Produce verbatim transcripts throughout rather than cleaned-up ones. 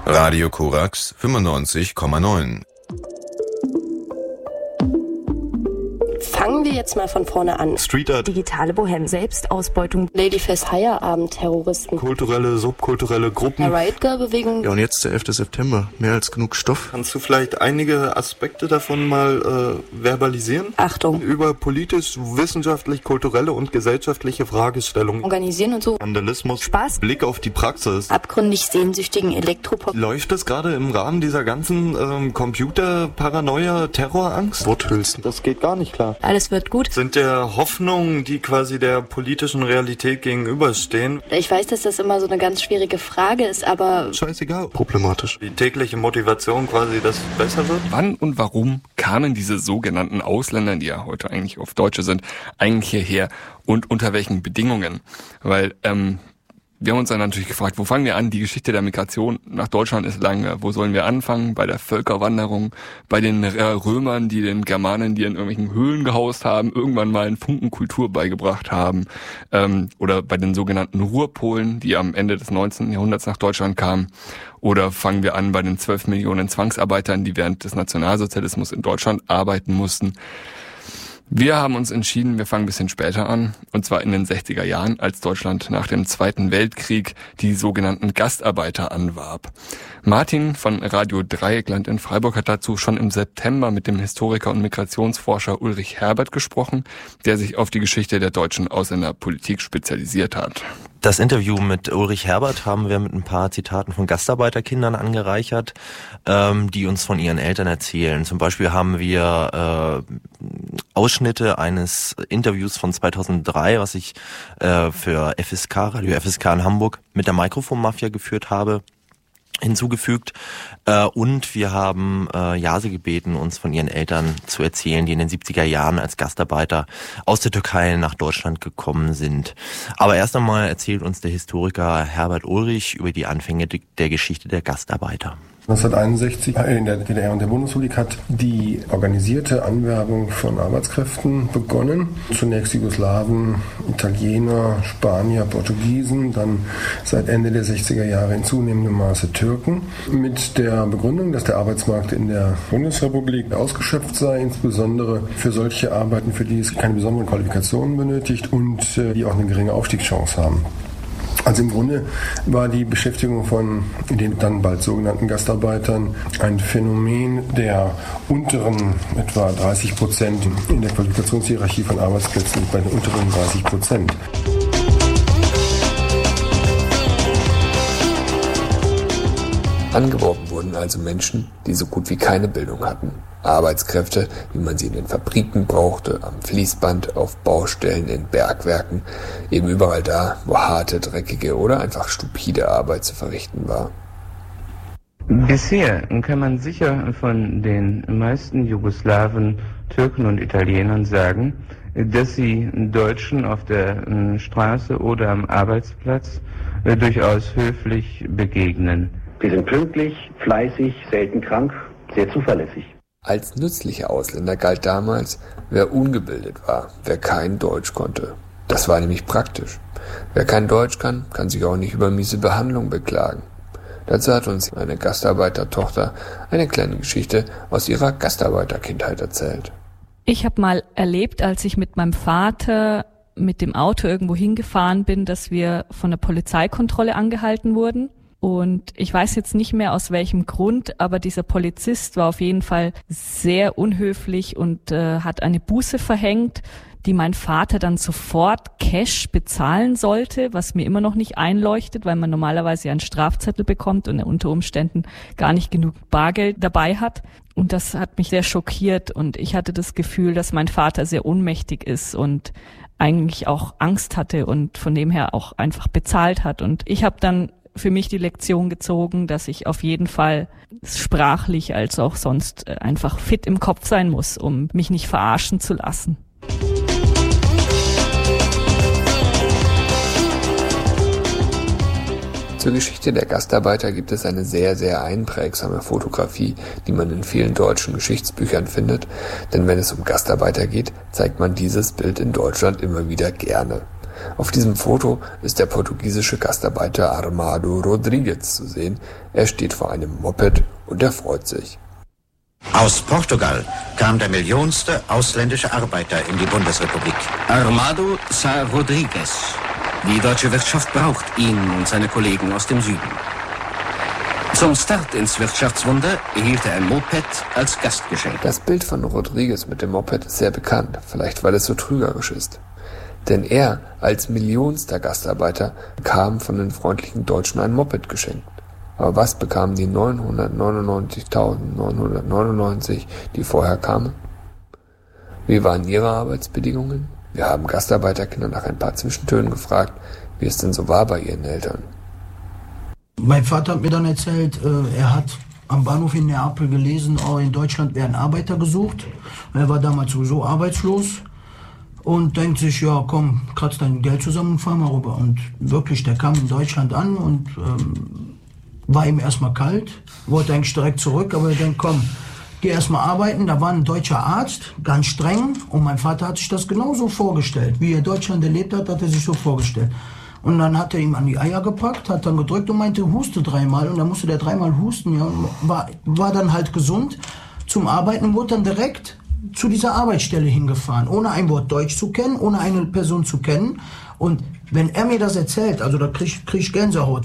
Radio Korax fünfundneunzig Komma neun. Fangen wir jetzt mal von vorne an. Street Art, digitale Bohem, Selbstausbeutung, Ladyface Feierabend, Terroristen, kulturelle, subkulturelle Gruppen. der Riot Girl Bewegung. Ja, und jetzt der elfte September. Mehr als genug Stoff. Kannst du vielleicht einige Aspekte davon mal äh, verbalisieren? Achtung. Über politisch, wissenschaftlich, kulturelle und gesellschaftliche Fragestellungen. Organisieren und so. Vandalismus. Spaß. Blick auf die Praxis. Abgründig sehnsüchtigen Elektropop. Läuft es gerade im Rahmen dieser ganzen ähm, Computer-Paranoia, Terrorangst? Worthülsen. Das geht gar nicht klar. Alles wird gut. Sind ja Hoffnungen, die quasi der politischen Realität gegenüberstehen. Ich weiß, dass das immer so eine ganz schwierige Frage ist, aber Scheißegal. Problematisch. Die tägliche Motivation quasi, dass es besser wird. Wann und warum kamen diese sogenannten Ausländer, die ja heute eigentlich oft Deutsche sind, eigentlich hierher und unter welchen Bedingungen? Weil, ähm, wir haben uns dann natürlich gefragt, wo fangen wir an? Die Geschichte der Migration nach Deutschland ist lange. Wo sollen wir anfangen? Bei der Völkerwanderung, bei den Römern, die den Germanen, die in irgendwelchen Höhlen gehaust haben, irgendwann mal einen Funken Kultur beigebracht haben. Ähm, oder bei den sogenannten Ruhrpolen, die am Ende des neunzehnten Jahrhunderts nach Deutschland kamen. Oder fangen wir an bei den zwölf Millionen Zwangsarbeitern, die während des Nationalsozialismus in Deutschland arbeiten mussten. Wir haben uns entschieden, wir fangen ein bisschen später an, und zwar in den sechziger Jahren, als Deutschland nach dem Zweiten Weltkrieg die sogenannten Gastarbeiter anwarb. Martin von Radio Dreieckland in Freiburg hat dazu schon im September mit dem Historiker und Migrationsforscher Ulrich Herbert gesprochen, der sich auf die Geschichte der deutschen Ausländerpolitik spezialisiert hat. Das Interview mit Ulrich Herbert haben wir mit ein paar Zitaten von Gastarbeiterkindern angereichert, ähm, die uns von ihren Eltern erzählen. Zum Beispiel haben wir äh, Ausschnitte eines Interviews von zweitausenddrei, was ich äh, für F S K, Radio F S K in Hamburg, mit der Mikrofonmafia geführt habe, hinzugefügt. Äh, und wir haben äh, Jase gebeten, uns von ihren Eltern zu erzählen, die in den siebziger Jahren als Gastarbeiter aus der Türkei nach Deutschland gekommen sind. Aber erst einmal erzählt uns der Historiker Herbert Ulrich über die Anfänge der Geschichte der Gastarbeiter. neunzehnhunderteinundsechzig in der D D R und der Bundesrepublik hat die organisierte Anwerbung von Arbeitskräften begonnen. Zunächst Jugoslawen, Italiener, Spanier, Portugiesen, dann seit Ende der sechziger Jahre in zunehmendem Maße Türken. Mit der Begründung, dass der Arbeitsmarkt in der Bundesrepublik ausgeschöpft sei, insbesondere für solche Arbeiten, für die es keine besonderen Qualifikationen benötigt und die auch eine geringe Aufstiegschance haben. Also im Grunde war die Beschäftigung von den dann bald sogenannten Gastarbeitern ein Phänomen der unteren etwa dreißig Prozent in der Qualifikationshierarchie von Arbeitsplätzen, bei den unteren dreißig Prozent. Angeworben wurden also Menschen, die so gut wie keine Bildung hatten. Arbeitskräfte, wie man sie in den Fabriken brauchte, am Fließband, auf Baustellen, in Bergwerken, eben überall da, wo harte, dreckige oder einfach stupide Arbeit zu verrichten war. Bisher kann man sicher von den meisten Jugoslawen, Türken und Italienern sagen, dass sie Deutschen auf der Straße oder am Arbeitsplatz durchaus höflich begegnen. Wir sind pünktlich, fleißig, selten krank, sehr zuverlässig. Als nützlicher Ausländer galt damals, wer ungebildet war, wer kein Deutsch konnte. Das war nämlich praktisch. Wer kein Deutsch kann, kann sich auch nicht über miese Behandlung beklagen. Dazu hat uns eine Gastarbeitertochter eine kleine Geschichte aus ihrer Gastarbeiterkindheit erzählt. Ich habe mal erlebt, als ich mit meinem Vater mit dem Auto irgendwo hingefahren bin, dass wir von der Polizeikontrolle angehalten wurden. Und ich weiß jetzt nicht mehr aus welchem Grund, aber dieser Polizist war auf jeden Fall sehr unhöflich und äh, hat eine Buße verhängt, die mein Vater dann sofort Cash bezahlen sollte, was mir immer noch nicht einleuchtet, weil man normalerweise einen Strafzettel bekommt und er unter Umständen gar nicht genug Bargeld dabei hat. Und das hat mich sehr schockiert und ich hatte das Gefühl, dass mein Vater sehr ohnmächtig ist und eigentlich auch Angst hatte und von dem her auch einfach bezahlt hat. Und ich habe dann für mich die Lektion gezogen, dass ich auf jeden Fall sprachlich als auch sonst einfach fit im Kopf sein muss, um mich nicht verarschen zu lassen. Zur Geschichte der Gastarbeiter gibt es eine sehr, sehr einprägsame Fotografie, die man in vielen deutschen Geschichtsbüchern findet, denn wenn es um Gastarbeiter geht, zeigt man dieses Bild in Deutschland immer wieder gerne. Auf diesem Foto ist der portugiesische Gastarbeiter Armando Rodrigues zu sehen. Er steht vor einem Moped und er freut sich. Aus Portugal kam der millionste ausländische Arbeiter in die Bundesrepublik. Armando Sá Rodrigues. Die deutsche Wirtschaft braucht ihn und seine Kollegen aus dem Süden. Zum Start ins Wirtschaftswunder erhielt er ein Moped als Gastgeschenk. Das Bild von Rodrigues mit dem Moped ist sehr bekannt, vielleicht weil es so trügerisch ist. Denn er als millionster Gastarbeiter bekam von den freundlichen Deutschen ein Moped geschenkt. Aber was bekamen die neunhundertneunundneunzigtausendneunhundertneunundneunzig, die vorher kamen? Wie waren ihre Arbeitsbedingungen? Wir haben Gastarbeiterkinder nach ein paar Zwischentönen gefragt, wie es denn so war bei ihren Eltern. Mein Vater hat mir dann erzählt, er hat am Bahnhof in Neapel gelesen, oh, in Deutschland werden Arbeiter gesucht. Er war damals sowieso arbeitslos und denkt sich, ja komm, kratz dein Geld zusammen und fahr mal rüber. Und wirklich, der kam in Deutschland an und ähm, war ihm erstmal kalt, wollte eigentlich direkt zurück, aber er denkt, komm, geh erstmal arbeiten. Da war ein deutscher Arzt, ganz streng, und mein Vater hat sich das genauso vorgestellt. Wie er Deutschland erlebt hat, hat er sich so vorgestellt. Und dann hat er ihm an die Eier gepackt, hat dann gedrückt und meinte, huste dreimal. Und dann musste der dreimal husten, ja, und war, war dann halt gesund zum Arbeiten und wurde dann direkt zu dieser Arbeitsstelle hingefahren, ohne ein Wort Deutsch zu kennen, ohne eine Person zu kennen. Und wenn er mir das erzählt, also da krieg, krieg ich Gänsehaut.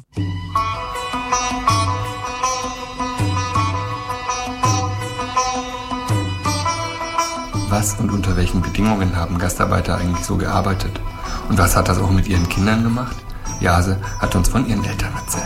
Was und unter welchen Bedingungen haben Gastarbeiter eigentlich so gearbeitet? Und was hat das auch mit ihren Kindern gemacht? Jase hat uns von ihren Eltern erzählt.